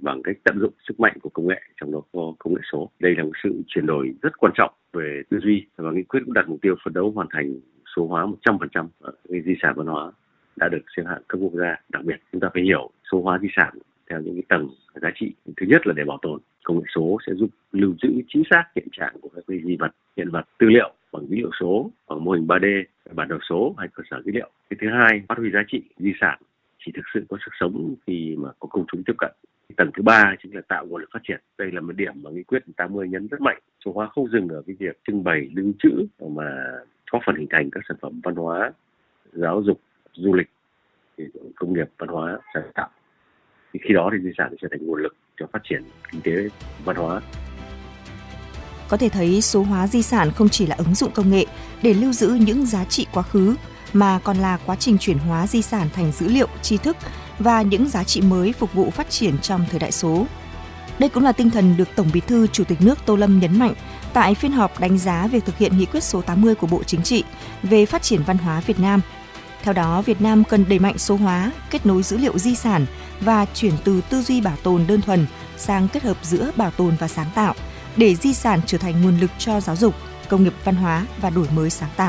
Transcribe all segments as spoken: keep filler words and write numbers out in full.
bằng cách tận dụng sức mạnh của công nghệ, trong đó có công nghệ số. Đây là một sự chuyển đổi rất quan trọng về tư duy, và nghị quyết cũng đặt mục tiêu phấn đấu hoàn thành số hóa một trăm phần trăm di sản văn hóa đã được xếp hạng cấp quốc gia. Đặc biệt chúng ta phải hiểu số hóa di sản theo những cái tầng giá trị. Thứ nhất là để bảo tồn. Công nghệ số sẽ giúp lưu trữ chính xác hiện trạng của các cái di vật, hiện vật, tư liệu bằng dữ liệu số, bằng mô hình ba D, bản đồ số hay cơ sở dữ liệu. Cái thứ hai, phát huy giá trị di sản chỉ thực sự có sức sống khi mà có công chúng tiếp cận. Tầng thứ ba chính là tạo nguồn lực phát triển. Đây là một điểm mà nghị quyết tám mươi nhấn rất mạnh. Số hóa không dừng ở cái việc trưng bày, lưu trữ mà góp phần hình thành các sản phẩm văn hóa, giáo dục, du lịch, công nghiệp văn hóa, sáng tạo. Thì khi đó thì di sản sẽ thành nguồn lực cho phát triển kinh tế văn hóa. Có thể thấy số hóa di sản không chỉ là ứng dụng công nghệ để lưu giữ những giá trị quá khứ, mà còn là quá trình chuyển hóa di sản thành dữ liệu, tri thức và những giá trị mới phục vụ phát triển trong thời đại số. Đây cũng là tinh thần được Tổng Bí thư Chủ tịch nước Tô Lâm nhấn mạnh tại phiên họp đánh giá việc thực hiện nghị quyết số tám mươi của Bộ Chính trị về phát triển văn hóa Việt Nam. Theo đó, Việt Nam cần đẩy mạnh số hóa, kết nối dữ liệu di sản và chuyển từ tư duy bảo tồn đơn thuần sang kết hợp giữa bảo tồn và sáng tạo, để di sản trở thành nguồn lực cho giáo dục, công nghiệp văn hóa và đổi mới sáng tạo.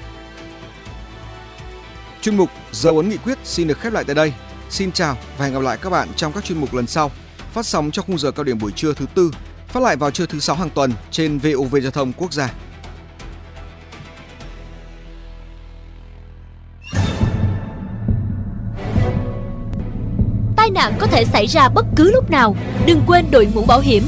Chuyên mục Dấu ấn nghị quyết xin được khép lại tại đây. Xin chào và hẹn gặp lại các bạn trong các chuyên mục lần sau, phát sóng trong khung giờ cao điểm buổi trưa thứ tư, phát lại vào trưa thứ sáu hàng tuần trên vê o vê Giao thông Quốc gia. Tai nạn có thể xảy ra bất cứ lúc nào, đừng quên đội mũ bảo hiểm.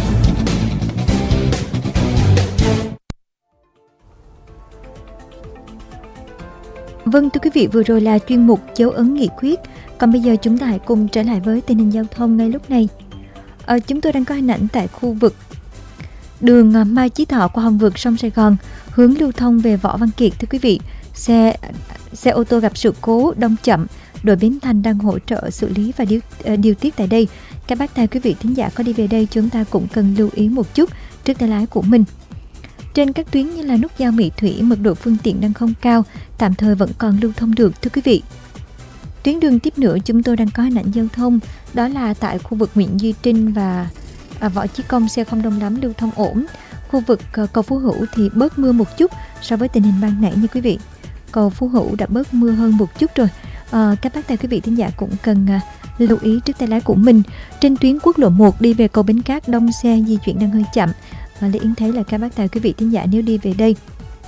Vâng, thưa quý vị, vừa rồi là chuyên mục Dấu ấn nghị quyết. Còn bây giờ chúng ta hãy cùng trở lại với tình hình giao thông ngay lúc này. Ờ, chúng tôi đang có hình ảnh tại khu vực đường Mai Chí Thọ qua hầm vượt sông Sài Gòn, hướng lưu thông về Võ Văn Kiệt. Thưa quý vị, xe xe ô tô gặp sự cố đông chậm, đội Bến Thành đang hỗ trợ xử lý và điều, uh, điều tiết tại đây. Các bác tài quý vị thính giả có đi về đây, chúng ta cũng cần lưu ý một chút trước tay lái của mình. Trên các tuyến như là nút giao Mỹ Thủy, mật độ phương tiện đang không cao, tạm thời vẫn còn lưu thông được, thưa quý vị. Tuyến đường tiếp nữa chúng tôi đang có hình ảnh giao thông, đó là tại khu vực Nguyễn Duy Trinh và à, Võ Chí Công, xe không đông lắm, lưu thông ổn. Khu vực uh, cầu Phú Hữu thì bớt mưa một chút so với tình hình ban nãy nha quý vị. Cầu Phú Hữu đã bớt mưa hơn một chút rồi. À, các bác tài quý vị thính giả cũng cần uh, lưu ý trước tay lái của mình. Trên tuyến quốc lộ một đi về cầu Bến Cát, đông xe di chuyển đang hơi chậm. Và Lê Yến thấy là các bác tài quý vị thính giả nếu đi về đây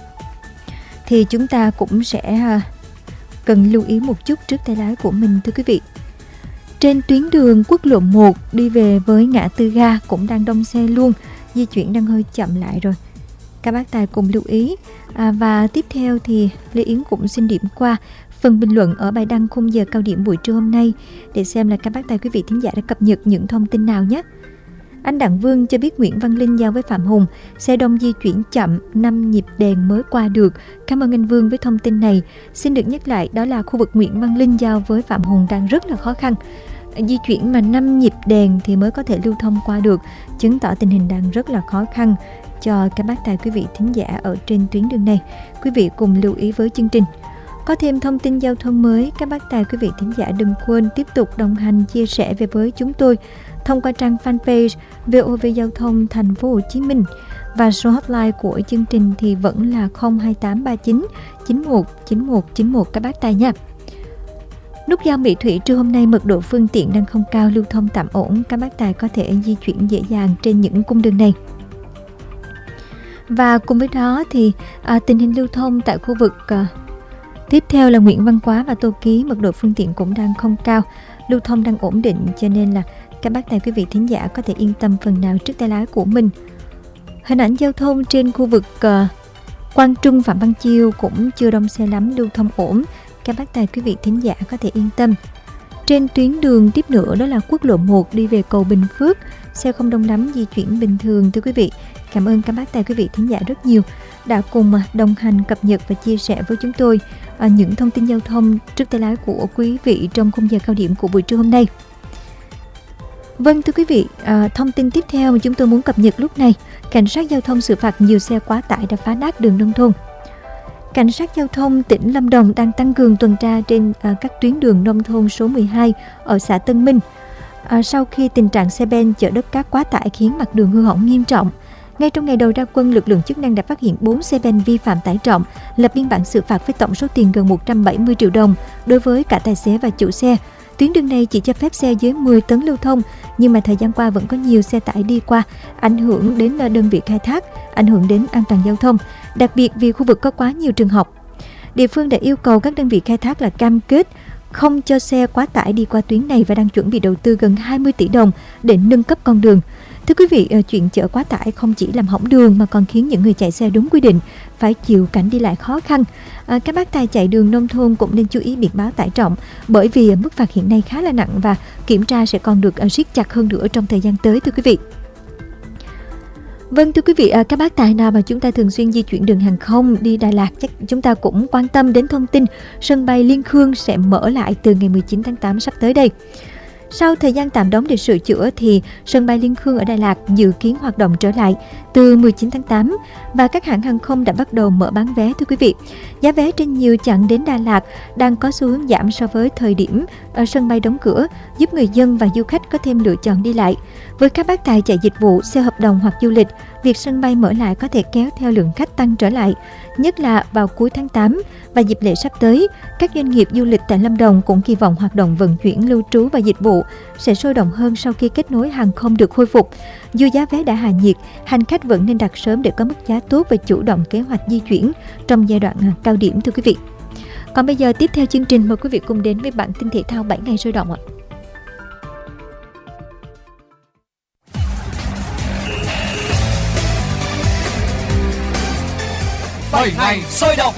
thì chúng ta cũng sẽ uh, cần lưu ý một chút trước tay lái của mình, thưa quý vị. Trên tuyến đường quốc lộ một đi về với ngã tư ga cũng đang đông xe luôn, di chuyển đang hơi chậm lại rồi. Các bác tài cùng lưu ý. À, và tiếp theo thì Lê Yến cũng xin điểm qua phần bình luận ở bài đăng khung giờ cao điểm buổi trưa hôm nay để xem là các bác tài quý vị thính giả đã cập nhật những thông tin nào nhé. Anh Đặng Vương cho biết Nguyễn Văn Linh giao với Phạm Hùng, xe đông di chuyển chậm, năm nhịp đèn mới qua được. Cảm ơn anh Vương với thông tin này. Xin được nhắc lại, đó là khu vực Nguyễn Văn Linh giao với Phạm Hùng đang rất là khó khăn. Di chuyển mà năm nhịp đèn thì mới có thể lưu thông qua được, chứng tỏ tình hình đang rất là khó khăn cho các bác tài quý vị thính giả ở trên tuyến đường này. Quý vị cùng lưu ý với chương trình. Có thêm thông tin giao thông mới, các bác tài quý vị thính giả đừng quên tiếp tục đồng hành, chia sẻ về với chúng tôi thông qua trang fanpage vê o vê Giao thông Thành phố Hồ Chí Minh, và số hotline của chương trình thì vẫn là không hai tám ba chín chín một chín một chín một các bác tài nha. Nút giao Mỹ Thủy trưa hôm nay mật độ phương tiện đang không cao, lưu thông tạm ổn, các bác tài có thể di chuyển dễ dàng trên những cung đường này. Và cùng với đó thì à, tình hình lưu thông tại khu vực à, tiếp theo là Nguyễn Văn Quá và Tô Ký, mật độ phương tiện cũng đang không cao, lưu thông đang ổn định, cho nên là các bác tài quý vị thính giả có thể yên tâm phần nào trước tay lái của mình. Hình ảnh giao thông trên khu vực uh, Quang Trung Phạm Văn Chiêu cũng chưa đông xe lắm, lưu thông ổn, các bác tài quý vị thính giả có thể yên tâm. Trên tuyến đường tiếp nữa đó là quốc lộ một đi về cầu Bình Phước, xe không đông lắm, di chuyển bình thường, thưa quý vị. Cảm ơn các bác tài quý vị thính giả rất nhiều đã cùng đồng hành, cập nhật và chia sẻ với chúng tôi à, những thông tin giao thông trước tay lái của quý vị trong khung giờ cao điểm của buổi trưa hôm nay. Vâng, thưa quý vị, à, thông tin tiếp theo mà chúng tôi muốn cập nhật lúc này, cảnh sát giao thông xử phạt nhiều xe quá tải đã phá nát đường nông thôn. Cảnh sát giao thông tỉnh Lâm Đồng đang tăng cường tuần tra trên à, các tuyến đường nông thôn số mười hai ở xã Tân Minh. à, sau khi tình trạng xe ben chở đất cát quá tải khiến mặt đường hư hỏng nghiêm trọng. Ngay trong ngày đầu ra quân, lực lượng chức năng đã phát hiện bốn xe ben vi phạm tải trọng, lập biên bản xử phạt với tổng số tiền gần một trăm bảy mươi triệu đồng đối với cả tài xế và chủ xe. Tuyến đường này chỉ cho phép xe dưới mười tấn lưu thông, nhưng mà thời gian qua vẫn có nhiều xe tải đi qua, ảnh hưởng đến đơn vị khai thác, ảnh hưởng đến an toàn giao thông, đặc biệt vì khu vực có quá nhiều trường học. Địa phương đã yêu cầu các đơn vị khai thác là cam kết không cho xe quá tải đi qua tuyến này và đang chuẩn bị đầu tư gần hai mươi tỷ đồng để nâng cấp con đường. Thưa quý vị, chuyện chở quá tải không chỉ làm hỏng đường mà còn khiến những người chạy xe đúng quy định phải chịu cảnh đi lại khó khăn. À, các bác tài chạy đường nông thôn cũng nên chú ý biển báo tải trọng, bởi vì mức phạt hiện nay khá là nặng và kiểm tra sẽ còn được siết chặt hơn nữa trong thời gian tới, thưa quý vị. Vâng, thưa quý vị, các bác tài nào mà chúng ta thường xuyên di chuyển đường hàng không đi Đà Lạt, chắc chúng ta cũng quan tâm đến thông tin sân bay Liên Khương sẽ mở lại từ ngày mười chín tháng tám sắp tới đây. Sau thời gian tạm đóng để sửa chữa thì sân bay Liên Khương ở Đà Lạt dự kiến hoạt động trở lại từ mười chín tháng tám và các hãng hàng không đã bắt đầu mở bán vé, thưa quý vị. Giá vé trên nhiều chặng đến Đà Lạt đang có xu hướng giảm so với thời điểm ở sân bay đóng cửa, giúp người dân và du khách có thêm lựa chọn đi lại. Với các bác tài chạy dịch vụ, xe hợp đồng hoặc du lịch, việc sân bay mở lại có thể kéo theo lượng khách tăng trở lại, nhất là vào cuối tháng tám và dịp lễ sắp tới. Các doanh nghiệp du lịch tại Lâm Đồng cũng kỳ vọng hoạt động vận chuyển, lưu trú và dịch vụ sẽ sôi động hơn sau khi kết nối hàng không được khôi phục. Dù giá vé đã hạ nhiệt, hành khách vẫn nên đặt sớm để có mức giá tốt và chủ động kế hoạch di chuyển trong giai đoạn cao điểm, thưa quý vị. Còn bây giờ tiếp theo chương trình, mời quý vị cùng đến với bản tin thể thao bảy ngày sôi động ạ. bảy ngày sôi động.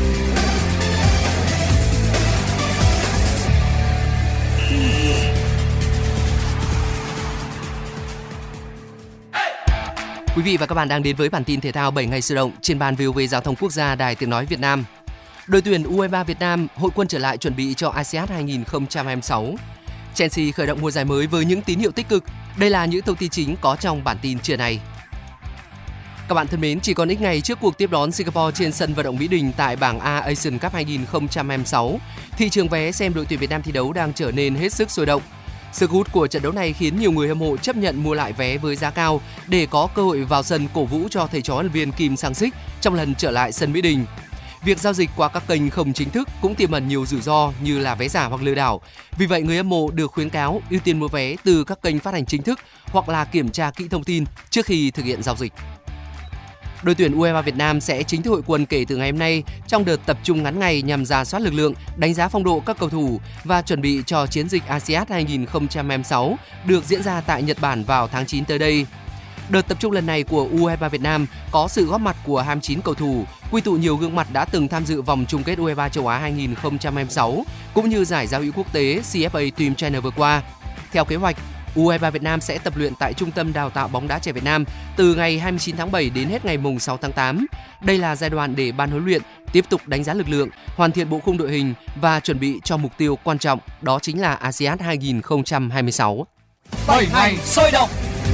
Quý vị và các bạn đang đến với bản tin thể thao bảy ngày sôi động trên ban vê o vê Giao thông Quốc gia, Đài Tiếng nói Việt Nam. Đội tuyển u hai ba Việt Nam hội quân trở lại chuẩn bị cho a sê an hai không hai sáu. Chelsea khởi động mùa giải mới với những tín hiệu tích cực. Đây là những thông tin chính có trong bản tin trưa nay. Các bạn thân mến, chỉ còn ít ngày trước cuộc tiếp đón Singapore trên sân vận động Mỹ Đình tại bảng A Asian Cup hai không hai sáu, thị trường vé xem đội tuyển Việt Nam thi đấu đang trở nên hết sức sôi động. Sức hút của trận đấu này khiến nhiều người hâm mộ chấp nhận mua lại vé với giá cao để có cơ hội vào sân cổ vũ cho thầy trò huấn luyện viên Kim Sang-sik trong lần trở lại sân Mỹ Đình. Việc giao dịch qua các kênh không chính thức cũng tiềm ẩn nhiều rủi ro như là vé giả hoặc lừa đảo. Vì vậy, người hâm mộ được khuyến cáo ưu tiên mua vé từ các kênh phát hành chính thức hoặc là kiểm tra kỹ thông tin trước khi thực hiện giao dịch. Đội tuyển u hai ba Việt Nam sẽ chính thức hội quân kể từ ngày hôm nay trong đợt tập trung ngắn ngày nhằm rà soát lực lượng, đánh giá phong độ các cầu thủ và chuẩn bị cho chiến dịch a sê an hai không hai sáu được diễn ra tại Nhật Bản vào tháng chín tới đây. Đợt tập trung lần này của u hai ba Việt Nam có sự góp mặt của hai mươi chín cầu thủ, quy tụ nhiều gương mặt đã từng tham dự vòng chung kết u hai ba châu Á hai không hai sáu cũng như giải giao hữu quốc tế xê ép a Team China vừa qua. Theo kế hoạch, u hai ba Việt Nam sẽ tập luyện tại Trung tâm Đào tạo bóng đá trẻ Việt Nam từ ngày hai mươi chín tháng bảy đến hết ngày sáu tháng tám. Đây là giai đoạn để ban huấn luyện tiếp tục đánh giá lực lượng, hoàn thiện bộ khung đội hình và chuẩn bị cho mục tiêu quan trọng, đó chính là a sê an hai không hai sáu. bảy ngày sôi động.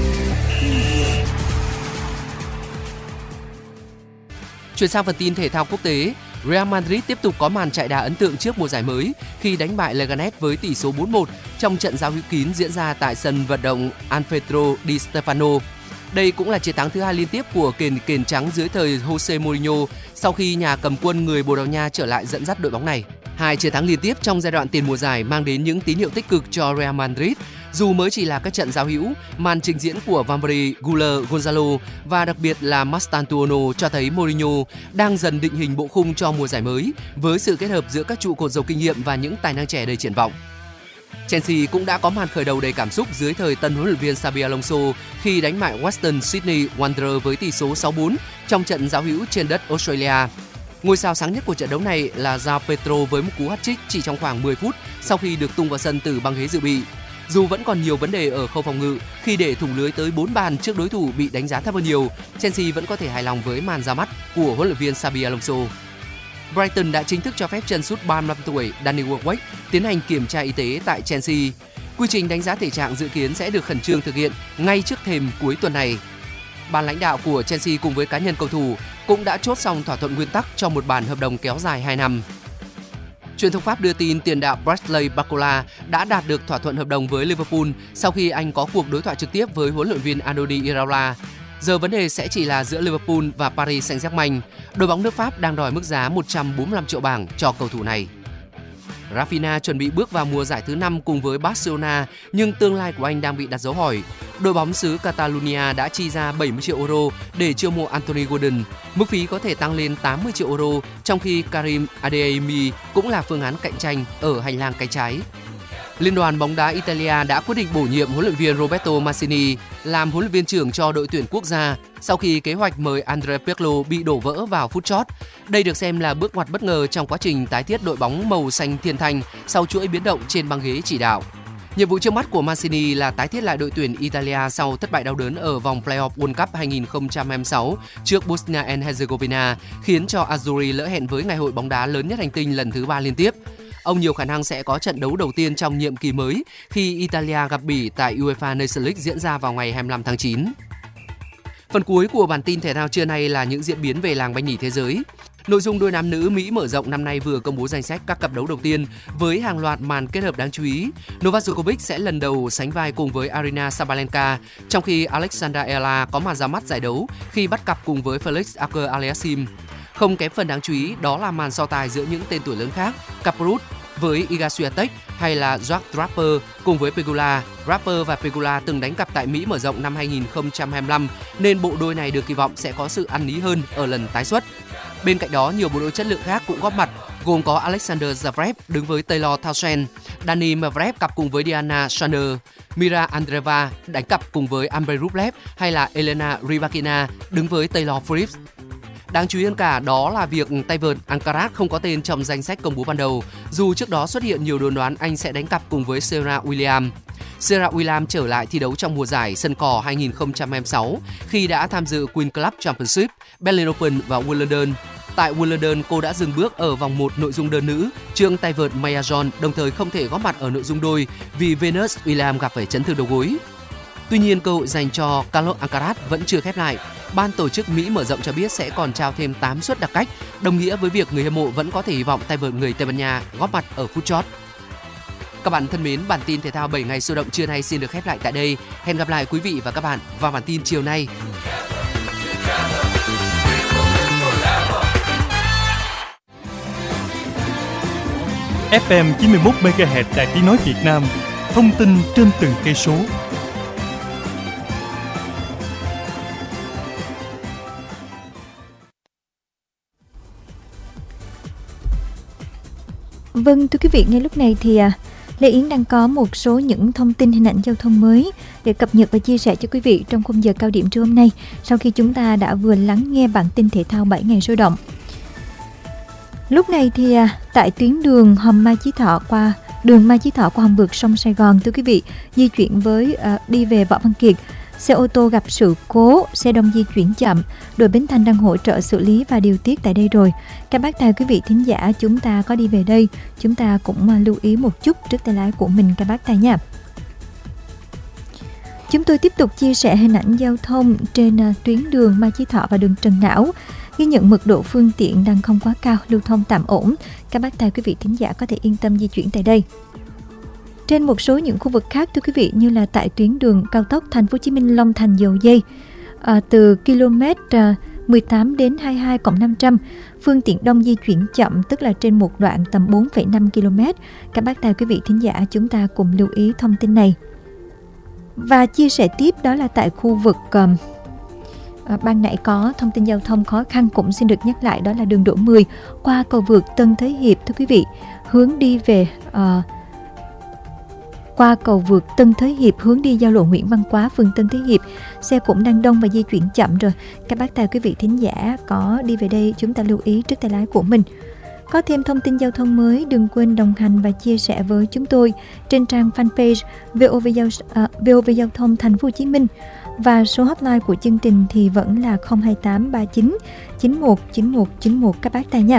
Chuyển sang phần tin thể thao quốc tế, Real Madrid tiếp tục có màn chạy đà ấn tượng trước mùa giải mới khi đánh bại Leganes với tỷ số bốn một trong trận giao hữu kín diễn ra tại sân vận động Alfredo Di Stefano. Đây cũng là chiến thắng thứ hai liên tiếp của kền kền trắng dưới thời Jose Mourinho sau khi nhà cầm quân người Bồ Đào Nha trở lại dẫn dắt đội bóng này. Hai chiến thắng liên tiếp trong giai đoạn tiền mùa giải mang đến những tín hiệu tích cực cho Real Madrid. Dù mới chỉ là các trận giao hữu, màn trình diễn của Valverde, Guller, Gonzalo và đặc biệt là Mastantuono cho thấy Mourinho đang dần định hình bộ khung cho mùa giải mới với sự kết hợp giữa các trụ cột giàu kinh nghiệm và những tài năng trẻ đầy triển vọng. Chelsea cũng đã có màn khởi đầu đầy cảm xúc dưới thời tân huấn luyện viên Xabi Alonso khi đánh bại Western Sydney Wanderers với tỷ số sáu bốn trong trận giao hữu trên đất Australia. Ngôi sao sáng nhất của trận đấu này là João Pedro với một cú hat-trick chỉ trong khoảng mười phút sau khi được tung vào sân từ băng ghế dự bị. Dù vẫn còn nhiều vấn đề ở khâu phòng ngự khi để thủng lưới tới bốn bàn trước đối thủ bị đánh giá thấp hơn nhiều, Chelsea vẫn có thể hài lòng với màn ra mắt của huấn luyện viên Xabi Alonso. Brighton đã chính thức cho phép chân sút ba mươi lăm tuổi Danny Welbeck tiến hành kiểm tra y tế tại Chelsea. Quy trình đánh giá thể trạng dự kiến sẽ được khẩn trương thực hiện ngay trước thềm cuối tuần này. Ban lãnh đạo của Chelsea cùng với cá nhân cầu thủ cũng đã chốt xong thỏa thuận nguyên tắc cho một bản hợp đồng kéo dài hai năm. Truyền thông Pháp đưa tin tiền đạo Bradley Barcola đã đạt được thỏa thuận hợp đồng với Liverpool sau khi anh có cuộc đối thoại trực tiếp với huấn luyện viên Andoni Iraola. Giờ vấn đề sẽ chỉ là giữa Liverpool và Paris Saint-Germain. Đội bóng nước Pháp đang đòi mức giá một trăm bốn mươi lăm triệu bảng cho cầu thủ này. Rafinha chuẩn bị bước vào mùa giải thứ năm cùng với Barcelona, nhưng tương lai của anh đang bị đặt dấu hỏi. Đội bóng xứ Catalonia đã chi ra bảy mươi triệu euro để chiêu mộ Anthony Gordon. Mức phí có thể tăng lên tám mươi triệu euro, trong khi Karim Adeyemi cũng là phương án cạnh tranh ở hành lang cánh trái. Liên đoàn bóng đá Italia đã quyết định bổ nhiệm huấn luyện viên Roberto Mancini làm huấn luyện viên trưởng cho đội tuyển quốc gia sau khi kế hoạch mời Andrea Pirlo bị đổ vỡ vào phút chót. Đây được xem là bước ngoặt bất ngờ trong quá trình tái thiết đội bóng màu xanh thiên thanh sau chuỗi biến động trên băng ghế chỉ đạo. Nhiệm vụ trước mắt của Mancini là tái thiết lại đội tuyển Italia sau thất bại đau đớn ở vòng Playoff World Cup hai không hai sáu trước Bosnia and Herzegovina, khiến cho Azzurri lỡ hẹn với ngày hội bóng đá lớn nhất hành tinh lần thứ ba liên tiếp. Ông nhiều khả năng sẽ có trận đấu đầu tiên trong nhiệm kỳ mới khi Italia gặp Bỉ tại UEFA Nations League diễn ra vào ngày hai mươi lăm tháng chín. Phần cuối của bản tin thể thao trưa nay là những diễn biến về làng banh nhì thế giới. Nội dung đôi nam nữ Mỹ mở rộng năm nay vừa công bố danh sách các cặp đấu đầu tiên với hàng loạt màn kết hợp đáng chú ý. Novak Djokovic sẽ lần đầu sánh vai cùng với Aryna Sabalenka, trong khi Alexandra Ella có màn ra mắt giải đấu khi bắt cặp cùng với Felix Auger-Aliassime. Không kém phần đáng chú ý đó là màn so tài giữa những tên tuổi lớn khác, cặp Ruud với Iga Swiatek hay là Jack Draper cùng với Pegula. Draper và Pegula từng đánh cặp tại Mỹ mở rộng năm hai không hai lăm nên bộ đôi này được kỳ vọng sẽ có sự ăn ý hơn ở lần tái xuất. Bên cạnh đó, nhiều bộ đôi chất lượng khác cũng góp mặt, gồm có Alexander Zverev đứng với Taylor Townsend, Dani Medvedev cặp cùng với Diana Schaner, Mira Andreeva đánh cặp cùng với Andrei Rublev hay là Elena Rybakina đứng với Taylor Fritz. Đáng chú ý hơn cả đó là việc tay vợt Alcaraz không có tên trong danh sách công bố ban đầu, dù trước đó xuất hiện nhiều đồn đoán anh sẽ đánh cặp cùng với Serena Williams. Serena Williams trở lại thi đấu trong mùa giải sân cỏ hai không hai sáu khi đã tham dự Queen Club Championship, Berlin Open và Wimbledon. Tại Wimbledon, cô đã dừng bước ở vòng một nội dung đơn nữ trước tay vợt Maya John, đồng thời không thể góp mặt ở nội dung đôi vì Venus Williams gặp phải chấn thương đầu gối. Tuy nhiên, cơ hội dành cho Carlos Alcaraz vẫn chưa khép lại. Ban tổ chức Mỹ mở rộng cho biết sẽ còn trao thêm tám suất đặc cách, đồng nghĩa với việc người hâm mộ vẫn có thể hy vọng tay vợt người Tây Ban Nha góp mặt ở phút chót. Các bạn thân mến, bản tin thể thao bảy ngày sôi động trưa nay xin được khép lại tại đây. Hẹn gặp lại quý vị và các bạn vào bản tin chiều nay. ép em chín mươi mốt mê ga héc Đài Tiếng nói Việt Nam, thông tin trên từng cây số. Vâng, thưa quý vị, ngay lúc này thì à, Lê Yến đang có một số những thông tin hình ảnh giao thông mới để cập nhật và chia sẻ cho quý vị trong khung giờ cao điểm trưa hôm nay, sau khi chúng ta đã vừa lắng nghe bản tin thể thao bảy ngày sôi động. Lúc này thì à, tại tuyến đường hầm Mai Chí Thọ qua đường Mai Chí Thọ qua hầm vượt sông Sài Gòn, thưa quý vị, di chuyển với à, đi về Võ Văn Kiệt, xe ô tô gặp sự cố, xe đông di chuyển chậm, đội Bến Thành đang hỗ trợ xử lý và điều tiết tại đây rồi. Các bác tài quý vị thính giả, chúng ta có đi về đây, chúng ta cũng lưu ý một chút trước tay lái của mình các bác tài nha. Chúng tôi tiếp tục chia sẻ hình ảnh giao thông trên tuyến đường Mai Chí Thọ và đường Trần Não, ghi nhận mật độ phương tiện đang không quá cao, lưu thông tạm ổn. Các bác tài quý vị thính giả có thể yên tâm di chuyển tại đây. Trên một số những khu vực khác, thưa quý vị, như là tại tuyến đường cao tốc Thành phố Hồ Chí Minh Long Thành Dầu Dây, à, từ km à, mười tám đến hai mươi hai cộng năm trăm, phương tiện đông di chuyển chậm, tức là trên một đoạn tầm bốn phẩy năm ki lô mét. Các bác tài quý vị thính giả, chúng ta cùng lưu ý thông tin này. Và chia sẻ tiếp đó là tại khu vực à, à, ban nãy có thông tin giao thông khó khăn cũng xin được nhắc lại, đó là đường Đỗ mười qua cầu vượt Tân Thới Hiệp, thưa quý vị, hướng đi về à, qua cầu vượt Tân Thới Hiệp hướng đi giao lộ Nguyễn Văn Quá, phường Tân Thới Hiệp, xe cũng đang đông và di chuyển chậm rồi. Các bác tài quý vị thính giả có đi về đây, chúng ta lưu ý trước tay lái của mình. Có thêm thông tin giao thông mới, đừng quên đồng hành và chia sẻ với chúng tôi trên trang fanpage vê o vê Giao, uh, vê o vê Giao thông Thành phố Hồ Chí Minh, và số hotline của chương trình thì vẫn là không hai tám ba chín chín một chín một chín một các bác tài nha.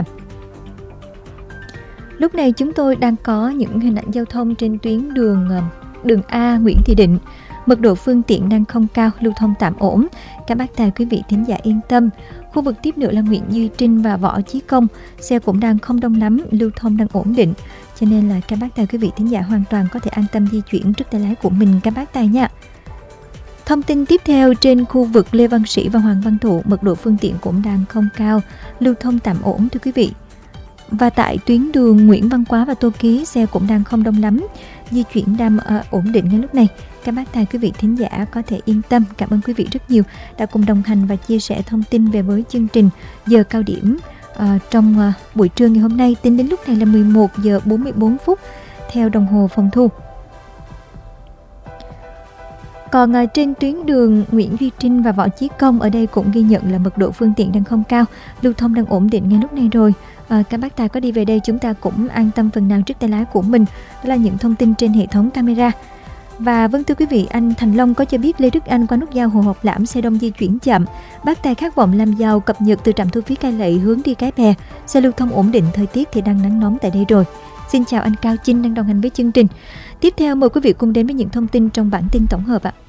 Lúc này chúng tôi đang có những hình ảnh giao thông trên tuyến đường đường A Nguyễn Thị Định mật độ phương tiện đang không cao, lưu thông tạm ổn. Các bác tài quý vị thính giả yên tâm. Khu vực tiếp nữa là Nguyễn Duy Trinh và Võ Chí Công, xe cũng đang không đông lắm, lưu thông đang ổn định. Cho nên là các bác tài quý vị thính giả hoàn toàn có thể an tâm di chuyển trước tay lái của mình các bác tài nha. Thông tin tiếp theo, trên khu vực Lê Văn Sĩ và Hoàng Văn Thụ, mật độ phương tiện cũng đang không cao, lưu thông tạm ổn thưa quý vị. Và tại tuyến đường Nguyễn Văn Quá và Tô Ký, xe cũng đang không đông lắm, di chuyển đang uh, ổn định ngay lúc này. Các bác tài quý vị thính giả có thể yên tâm. Cảm ơn quý vị rất nhiều đã cùng đồng hành và chia sẻ thông tin về với chương trình Giờ Cao Điểm uh, trong uh, buổi trưa ngày hôm nay. Tính đến lúc này là mười một giờ bốn mươi bốn phút theo đồng hồ phòng thu. Còn uh, trên tuyến đường Nguyễn Duy Trinh và Võ Chí Công, ở đây cũng ghi nhận là mật độ phương tiện đang không cao, lưu thông đang ổn định ngay lúc này rồi. À, các bác tài có đi về đây chúng ta cũng an tâm phần nào trước tay lái của mình. Đó là những thông tin trên hệ thống camera. Và vâng thưa quý vị, anh Thành Long có cho biết Lê Đức Anh qua nút giao Hồ Học Lãm xe đông di chuyển chậm. Bác tài khát vọng làm giàu cập nhật từ trạm thu phí Cai Lậy hướng đi Cái Bè. Xe lưu thông ổn định, thời tiết thì đang nắng nóng tại đây rồi. Xin chào anh Cao Chinh đang đồng hành với chương trình. Tiếp theo mời quý vị cùng đến với những thông tin trong bản tin tổng hợp ạ.